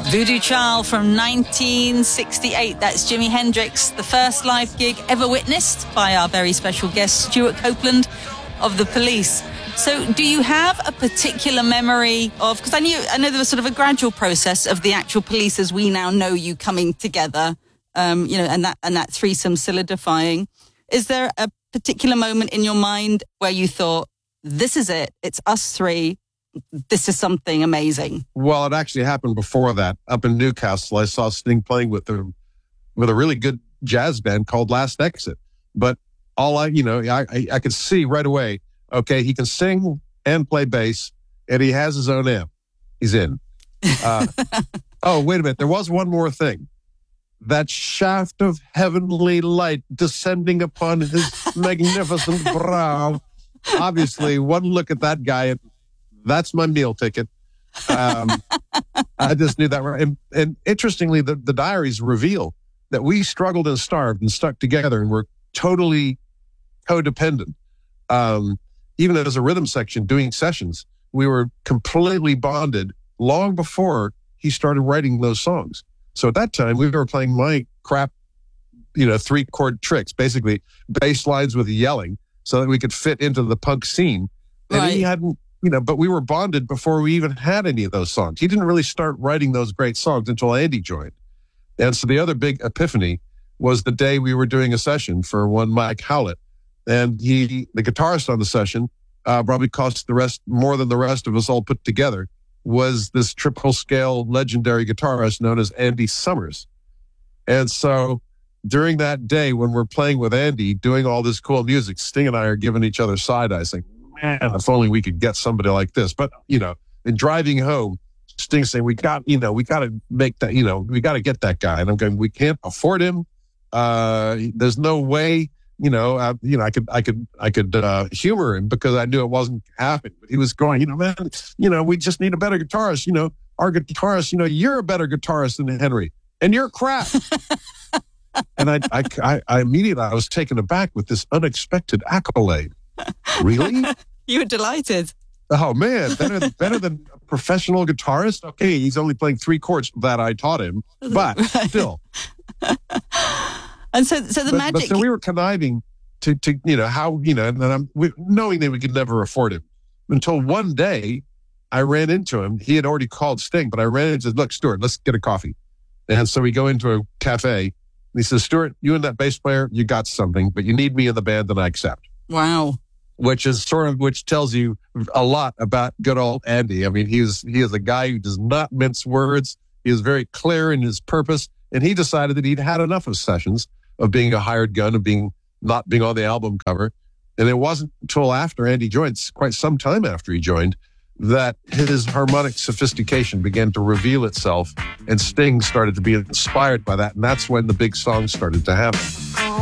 Voodoo Child from 1968. That's Jimi Hendrix, the first live gig ever witnessed by our very special guest, Stewart Copeland of The Police. So do you have a particular memory of, because I know there was sort of a gradual process of the actual Police as we now know you coming together, and that threesome solidifying. Is there a particular moment in your mind where you thought, this is it, it's us three, this is something amazing? Well, it actually happened before that. Up in Newcastle, I saw Sting playing with a really good jazz band called Last Exit. But all I could see right away, okay, he can sing and play bass, and he has his own amp. He's in. Oh, wait a minute. There was one more thing. That shaft of heavenly light descending upon his magnificent brow. Obviously, one look at that guy, and that's my meal ticket. I just knew that. And interestingly, the diaries reveal that we struggled and starved and stuck together and were totally codependent. Even as a rhythm section doing sessions, we were completely bonded long before he started writing those songs. So at that time, we were playing my crap, 3-chord tricks, basically bass lines with yelling so that we could fit into the punk scene. And right. He hadn't, but we were bonded before we even had any of those songs. He didn't really start writing those great songs until Andy joined. And so the other big epiphany was the day we were doing a session for one Mike Howlett. And the guitarist on the session, probably cost more than the rest of us all put together, was this triple scale legendary guitarist known as Andy Summers. And so during that day when we're playing with Andy, doing all this cool music, Sting and I are giving each other side eyes saying, man, if only we could get somebody like this. But, in driving home, Sting saying, we got to make that, we got to get that guy. And I'm going, we can't afford him. There's no way, I could humor him because I knew it wasn't happening. But he was going, man, we just need a better guitarist. Our guitarist, you're a better guitarist than Henry, and you're crap. And I immediately, I was taken aback with this unexpected accolade. Really? You were delighted. Oh man, better than a professional guitarist. Okay, he's only playing 3 chords that I taught him, but still. And so the magic. So we were conniving to how, and knowing that we could never afford him until one day I ran into him. He had already called Sting, but I ran into him and said, look, Stewart, let's get a coffee. And so we go into a cafe and he says, Stewart, you and that bass player, you got something, but you need me in the band and I accept. Wow. Which tells you a lot about good old Andy. I mean, he is a guy who does not mince words. He is very clear in his purpose. And he decided that he'd had enough of sessions of being a hired gun, of not being on the album cover. And it wasn't until after Andy joined, quite some time after he joined, that his harmonic sophistication began to reveal itself, and Sting started to be inspired by that. And that's when the big songs started to happen.